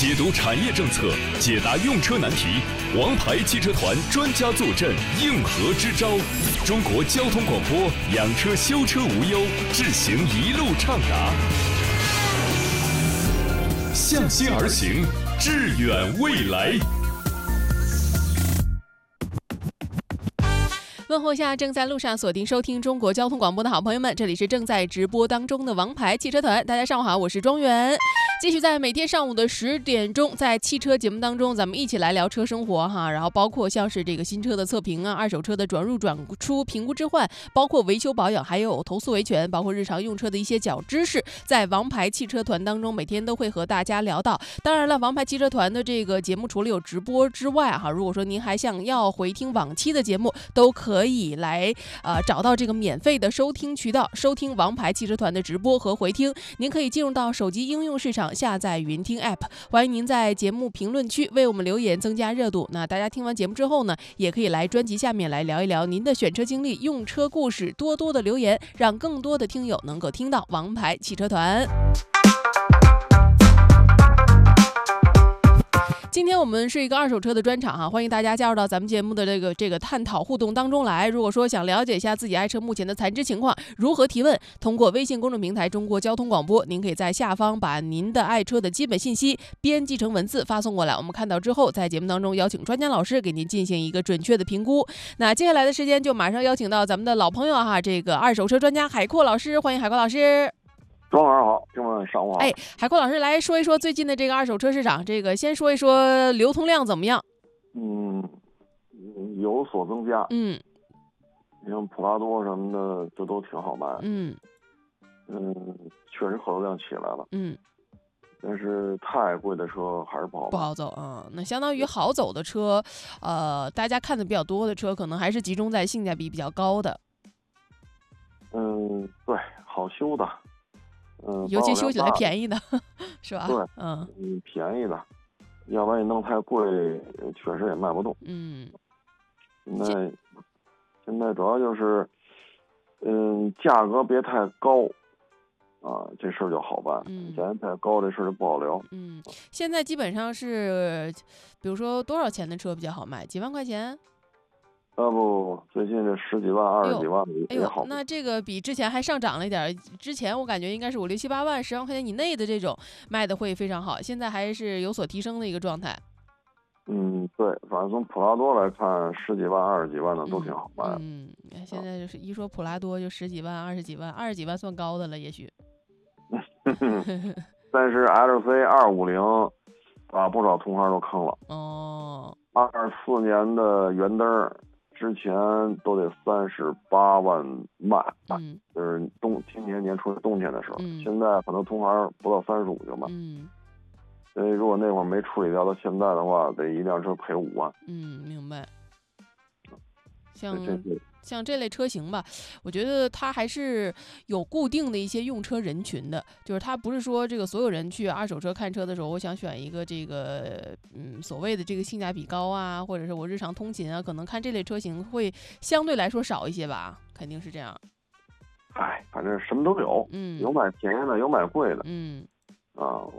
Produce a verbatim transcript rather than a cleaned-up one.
解读产业政策，解答用车难题，王牌汽车团专家坐镇，应和支招。中国交通广播，养车修车无忧，智行一路畅达。向心而行，致远未来。 问候下正在路上锁定收听中国交通广播的好朋友们，这里是正在直播当中的王牌汽车团。大家上午好，我是庄园。继续在每天上午的十点钟，在汽车节目当中，咱们一起来聊车生活哈。然后包括像是这个新车的测评啊，二手车的转入转出、评估置换，包括维修保养，还有投诉维权，包括日常用车的一些小知识，在王牌汽车团当中，每天都会和大家聊到。当然了，王牌汽车团的这个节目除了有直播之外哈，如果说您还想要回听往期的节目，都可以来呃找到这个免费的收听渠道，收听王牌汽车团的直播和回听。您可以进入到手机应用市场下载云听 App， 欢迎您在节目评论区为我们留言，增加热度。那大家听完节目之后呢，也可以来专辑下面来聊一聊您的选车经历、用车故事，多多的留言，让更多的听友能够听到王牌汽车团。今天我们是一个二手车的专场哈，欢迎大家加入到咱们节目的这个这个探讨互动当中来。如果说想了解一下自己爱车目前的残值情况，如何提问，通过微信公众平台中国交通广播，您可以在下方把您的爱车的基本信息编辑成文字发送过来，我们看到之后在节目当中邀请专家老师给您进行一个准确的评估。那接下来的时间就马上邀请到咱们的老朋友哈，这个二手车专家海阔老师，欢迎海阔老师。 庄儿好，听众们上午好。 哎，海阔老师来说一说最近的这个二手车市场，这个先说一说流通量怎么样？ 嗯，有所增加。 嗯， 像普拉多什么的，这都挺好卖。 嗯嗯，确实客流量起来了。 嗯， 但是太贵的车还是不好卖。 不好走啊、嗯。那相当于好走的车，呃，大家看的比较多的车，可能还是集中在性价比比较高的。 嗯，对，好修的。嗯， 尤其修起来便宜的，是吧？ 对， 嗯嗯，便宜的，要不然你弄太贵，确实也卖不动。 嗯， 现在现在主要就是，嗯，价格别太高，啊，这事儿就好办。 嗯， 价格太高，这事儿就不好聊。 嗯，现在基本上是，比如说多少钱的车比较好卖？几万块钱？ 要、啊、不，最近这十几万、二十几万的也好、 哎呦。那这个比之前还上涨了一点。之前我感觉应该是五六七八万、十万块钱以内的这种卖的会非常好，现在还是有所提升的一个状态。 嗯，对，反正从普拉多来看，十几万、二十几万的都挺好卖的。 嗯，嗯现在就是一说普拉多就十几万、二十几万，二十几万算高的了，也许。 但是 L C 二五零把不少同行都坑了。 哦。 二四年的圆灯之前都得三十八万卖， 嗯， 就是冬今年年初冬天的时候， 嗯、 现在很多同行不到三十五就卖。 嗯， 所以如果那会儿没处理掉到现在的话，得一辆车赔五万。 嗯，明白。像这这像这类车型吧，我觉得它还是有固定的一些用车人群的，就是它不是说这个所有人去二手车看车的时候，我想选一个这个嗯所谓的这个性价比高啊，或者是我日常通勤啊，可能看这类车型会相对来说少一些吧，肯定是这样。 哎，反正什么都有， 嗯， 有买便宜的，有买贵的。 嗯， 啊，